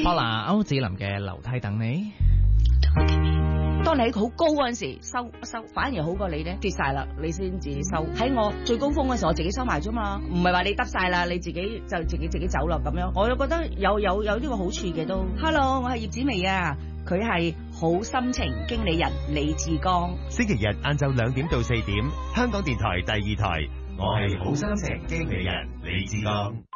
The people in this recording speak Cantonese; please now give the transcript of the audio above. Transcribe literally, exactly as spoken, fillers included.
Paula，歐子林嘅樓梯等你。 當你喺好高嗰陣時收收，反而好過你咧跌晒啦，你先至收。喺我最高峰嘅時候，我自己收埋啫嘛，唔係話你得晒啦，你自己就自己自己走啦咁樣。我又覺得有有有呢個好處嘅都。Hello， 我係葉子薇啊，佢係好心情經理人李志剛。 星期日晏晝兩點到四點，香港電台第二台，我係好心情經理人李志剛。